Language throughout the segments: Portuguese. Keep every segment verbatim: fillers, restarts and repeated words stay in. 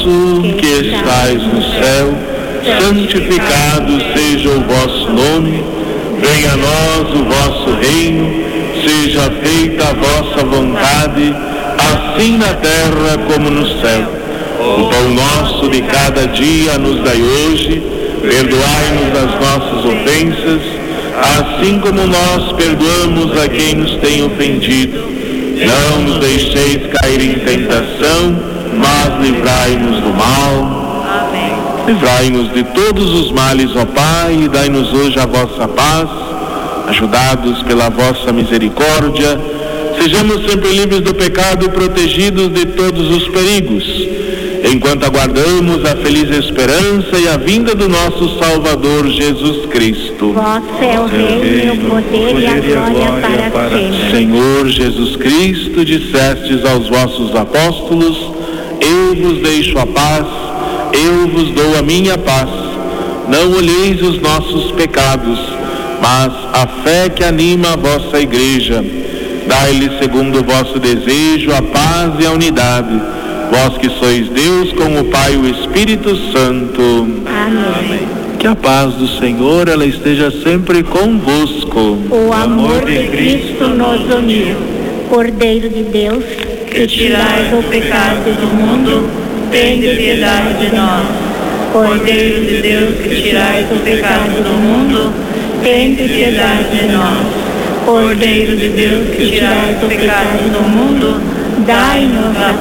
nosso que estais no céu, santificado seja o vosso nome, venha a nós o vosso reino, seja feita a vossa vontade, assim na terra como no céu. O pão nosso de cada dia nos dai hoje, perdoai-nos as nossas ofensas, assim como nós perdoamos a quem nos tem ofendido. Não nos deixeis cair em tentação, mas livrai-nos do mal. Amém. Livrai-nos de todos os males, ó Pai, e dai-nos hoje a vossa paz. Ajudados pela vossa misericórdia, sejamos sempre livres do pecado e protegidos de todos os perigos, enquanto aguardamos a feliz esperança e a vinda do nosso Salvador Jesus Cristo. Vosso é o reino, o poder e a glória para sempre. Senhor Jesus Cristo, dissestes aos vossos apóstolos: eu vos deixo a paz, eu vos dou a minha paz. Não olheis os nossos pecados, mas a fé que anima a vossa igreja. Dai-lhe, segundo o vosso desejo, a paz e a unidade, vós que sois Deus com o Pai e o Espírito Santo. Amém. Que a paz do Senhor, ela esteja sempre convosco. O amor de Cristo nos uniu. Cordeiro de Deus, que tirais o pecado do mundo, tende piedade de nós. Cordeiro de Deus, que tirais o pecado do mundo, tende piedade de nós. Cordeiro de Deus, que tirais o pecado do mundo, dai-nos a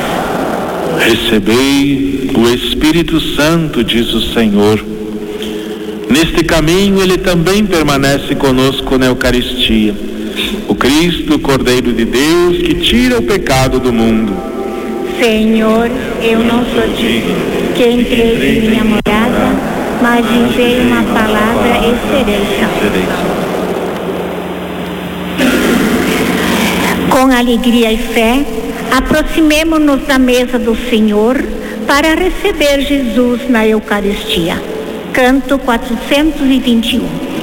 paz. Recebei o Espírito Santo, diz o Senhor. Neste caminho ele também permanece conosco na Eucaristia. O Cristo, Cordeiro de Deus, que tira o pecado do mundo. Senhor, eu não sou digno que entreis em minha morada, mas dizei uma palavra e serei salvo. Com alegria e fé, aproximemo-nos da mesa do Senhor para receber Jesus na Eucaristia. Canto quatrocentos e vinte e um.